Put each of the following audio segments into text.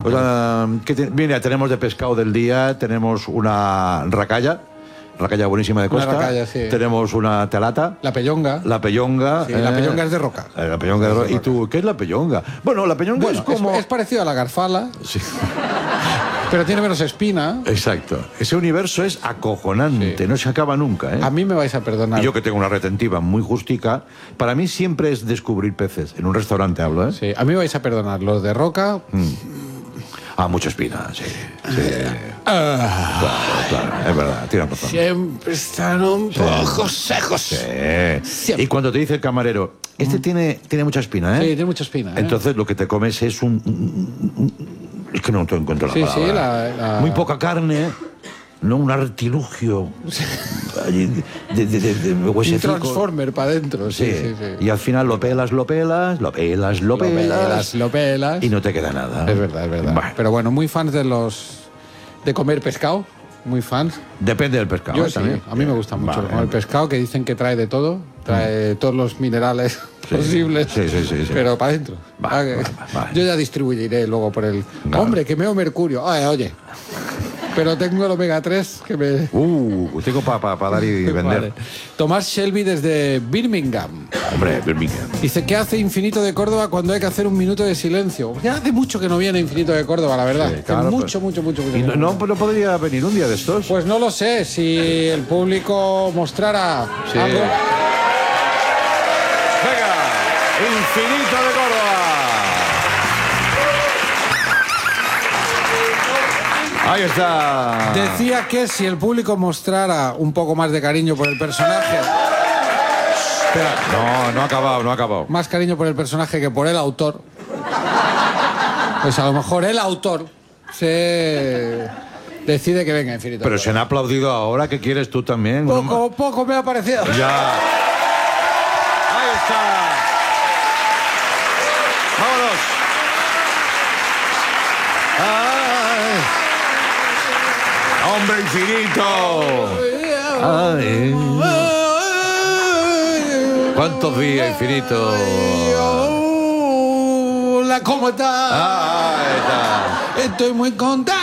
Mira, tenemos de pescado del día, tenemos una racalla buenísima de costa. Racalla, sí. Tenemos una telata. La pellonga. La pellonga. Sí, la pellonga es de roca. La pellonga de roca. ¿Y tú, qué es la pellonga? Bueno, la pellonga es como... Es parecido a la garfala. Sí. Pero tiene menos espina. Exacto. Ese universo es acojonante, no se acaba nunca, ¿eh? A mí me vais a perdonar. Y yo que tengo una retentiva muy justica, para mí siempre es descubrir peces. En un restaurante hablo, ¿eh? Sí, a mí me vais a perdonar. Los de roca... mucha espina, sí. Claro, es verdad, tira razón. Siempre están un poco secos. Sí. Y cuando te dice el camarero, tiene mucha espina, ¿eh? Sí, tiene mucha espina. Entonces lo que te comes es es que no te encuentro la palabra. Muy poca carne, no un artilugio. de un transformer para adentro. Sí. Y al final lo pelas. Y no te queda nada. Es verdad. Bueno. Pero bueno, muy fans de comer pescado. Muy fans. Depende del pescado. Yo también. A mí me gusta mucho el pescado, que dicen que trae de todo. Trae todos los minerales posibles. Sí. Pero para adentro. Vale. Yo ya distribuiré luego por el... Claro. Hombre, que meo mercurio. Oye. Pero tengo el omega 3 que me... Tengo para dar y vender. Vale. Tomás Shelby desde Birmingham. Hombre, Birmingham. Dice, ¿qué hace Infinito de Córdoba cuando hay que hacer un minuto de silencio? Ya hace mucho que no viene Infinito de Córdoba, la verdad. Sí, claro, mucho. ¿Y no podría venir un día de estos? Pues no lo sé, si el público mostrara algo... Venga, Infinito de Córdoba. Ahí está. Decía que si el público mostrara un poco más de cariño por el personaje... Espera. No ha acabado. Más cariño por el personaje que por el autor. Pues a lo mejor el autor se decide que venga Infinito. Pero se han aplaudido ahora, ¿qué quieres tú también? Poco me ha parecido. Ya. Ahí está. Vámonos. ¡Hombre Infinito! Ay. ¿Cuántos días, Infinito? Hola, ¿cómo estás? Ahí está. Estoy muy contento.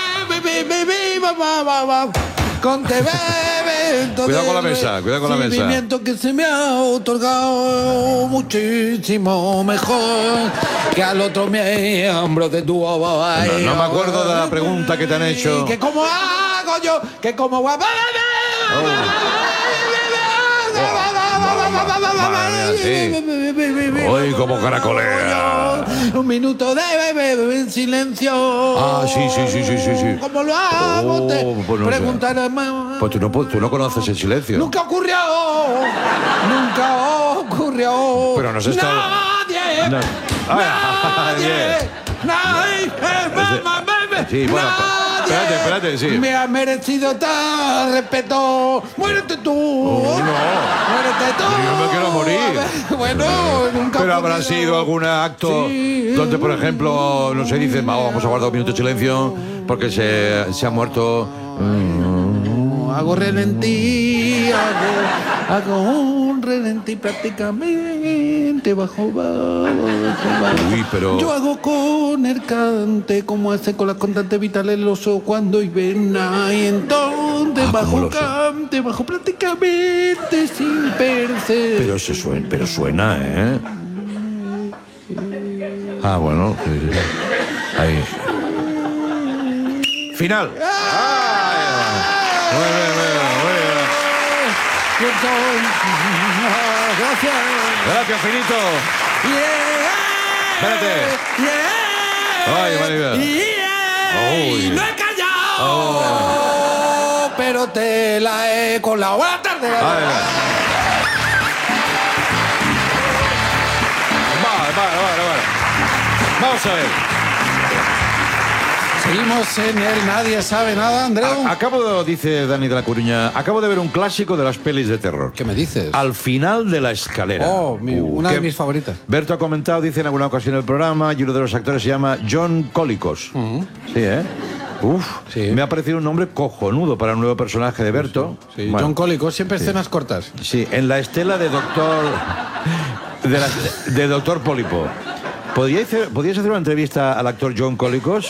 Cuidado con la mesa, sentimiento que se me ha otorgado muchísimo mejor que al otro miembro de tu voz. No me acuerdo de la pregunta que te han hecho. Que cómo hago yo, que cómo va. Hoy como caracolea. Un minuto de bebé en silencio. Sí. ¿Cómo lo hago? Pues no preguntar a pues tú no conoces el silencio. Nunca ocurrió. Pero nos está... Nadie. Sí, bueno, espérate, sí. Me ha merecido tal respeto. Muérete tú. Muérete tú. Yo me quiero morir. Bueno, nunca. Pero habrá sido algún acto donde, por ejemplo, no se dice, vamos a guardar un minuto de silencio porque se ha muerto. Hago relentí, hago un relentí prácticamente bajo. Uy, pero... Yo hago con el cante como hace con la constante vital el oso cuando hibernea y entonces bajo cante, bajo prácticamente sin perder. Pero suena, ¿eh? Bueno. Ahí. Final. Muy bien. Gracias, Finito. Espérate. Ay, Maribel. No he callado, pero te la he colado. Buenas tardes. Vale. Vamos a ver. Seguimos en el Nadie Sabe Nada, Andreu. Dice Dani de la Coruña, acabo de ver un clásico de las pelis de terror. ¿Qué me dices? Al final de la escalera. Una de mis favoritas. Berto ha comentado, dice en alguna ocasión en el programa, y uno de los actores se llama John Colicos. Sí, ¿eh? Sí. Me ha parecido un nombre cojonudo para un nuevo personaje de Berto. Sí. Bueno, John Colicos, siempre escenas cortas. Sí, en la estela de Doctor Pólipo. ¿Podríais hacer una entrevista al actor John Colicos?